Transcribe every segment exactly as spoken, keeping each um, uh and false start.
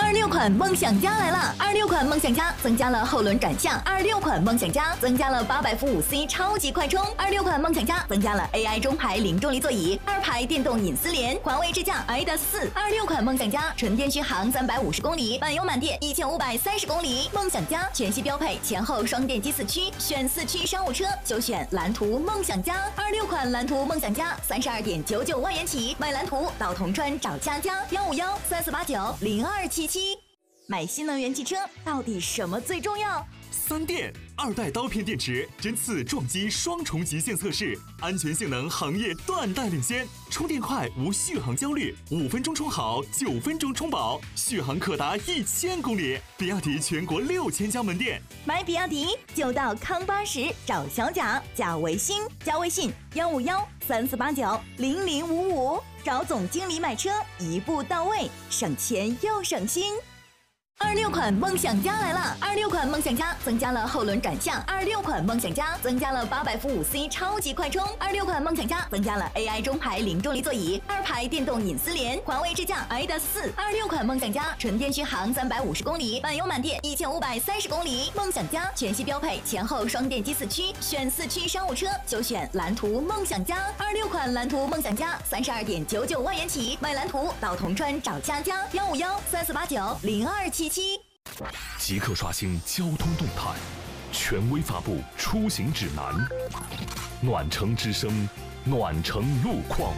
二六款梦想家来了！二六款梦想家增加了后轮转向，二六款梦想家增加了八百伏五 C 超级快充，二六款梦想家增加了 A I 中排零重力座椅，二排电动隐私联，环卫支架 I D A 四。二六款梦想家纯电续航三百五十公里，满油满电一千五百三十公里。梦想家全系标配前后双电机四驱，选四驱商务车就选蓝图梦想家。二六款蓝图梦想家三十二点九九万元起，买蓝图到铜川找佳佳幺五幺三四八九零二七七。买新能源汽车到底什么最重要？ 三电二代刀片电池针刺撞击双重极限测试，安全性能行业断代领先，充电快无续航焦虑，五分钟充好，九分钟充饱，续航可达一千公里。比亚迪全国六千家门店， 买比亚迪就到康巴什找小贾，加微信加微信幺五幺三四八九零零五五，找总经理买车一步到位，省钱又省心。二六款梦想家来了！二六款梦想家增加了后轮转向，二六款梦想家增加了八百伏五 C 超级快充，二六款梦想家增加了 A I 中排零重力座椅，二排电动隐私联，环卫支架 I D A 四。二六款梦想家纯电续航三百五十公里，满油满电一千五百三十公里。梦想家全系标配前后双电机四驱，选四驱商务车就选蓝图梦想家。二六款蓝图梦想家三十二点九九万元起，买蓝图到铜川找佳佳幺五幺三四八九零二七七。 即刻刷新交通动态，权威发布出行指南。暖城之声，暖城路况。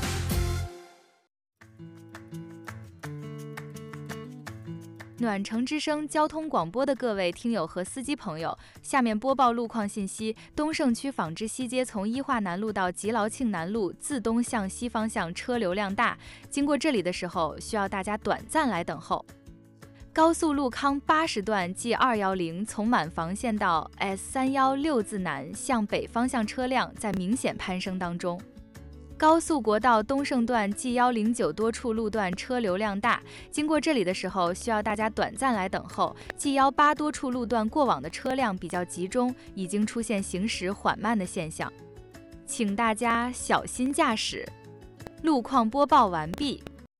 暖城之声交通广播的各位听友和司机朋友，下面播报路况信息。东胜区纺织西街从一化南路到吉劳庆南路自东向西方向车流量大，经过这里的时候需要大家短暂来等候。高速路康八十段 G 二一零从满房线到 S 三一六字南向北方向车辆在明显攀升当中。高速国道东胜段 G 一零九多处路段车流量大，经过这里的时候需要大家短暂来等候。G 一八多处路段过往的车辆比较集中，已经出现行驶缓慢的现象，请大家小心驾驶。路况播报完毕。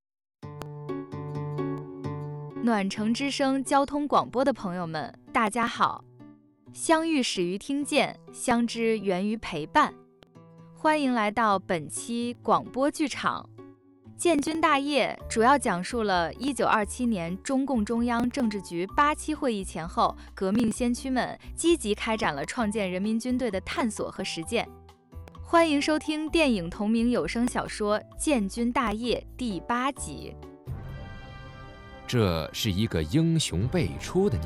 暖城之声交通广播的朋友们，大家好！相遇始于听见，相知源于陪伴。欢迎来到本期广播剧场。建军大业主要讲述了一九二七年中共中央政治局八七会议前后，革命先驱们积极开展了创建人民军队的探索和实践。欢迎收听电影同名有声小说《建军大业》第八集。 这是一个英雄辈出的